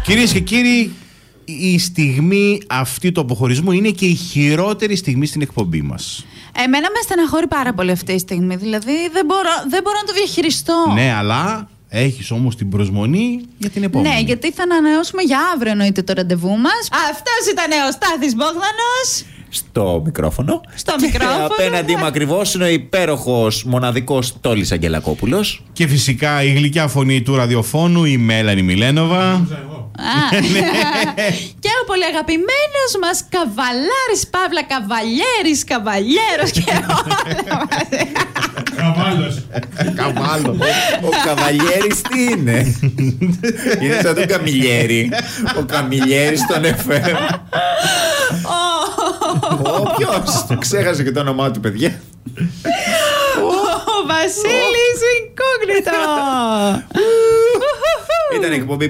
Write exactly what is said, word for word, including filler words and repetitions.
Κυρίες και κύριοι, η στιγμή αυτή του αποχωρισμού είναι και η χειρότερη στιγμή στην εκπομπή μας. Εμένα με στεναχωρεί πάρα πολύ αυτή η στιγμή. Δηλαδή δεν μπορώ, δεν μπορώ να το διαχειριστώ. Ναι, αλλά έχεις όμως την προσμονή για την επόμενη. Ναι, γιατί θα ανανεώσουμε για αύριο εννοείται το ραντεβού μας. Αυτός ήταν ο Στάθης Μπογδανός. Στο μικρόφωνο. Στο και μικρόφωνο. απέναντί μου ακριβώς είναι ο υπέροχος μοναδικός Τόλης Αγγελακόπουλος. Και φυσικά η γλυκιά φωνή του ραδιοφώνου, η Μέλανη Μιλένοβα. Α, και ο πολύ αγαπημένος μας Καβαλάρης Παύλα Καβαλιέρης Καβαλιέρος και όλα μαζί. Καβάλος. Καβάλο. Ο Καβαλιέρης τι είναι? Είναι σαν τον Καμιλιέρη. Ο Καμιλιέρης στον εφ εμ. Όποιος ξέχασε και το όνομά του, παιδιά. Ο Βασίλης Ινκόγνητο. Ήταν εκπομπή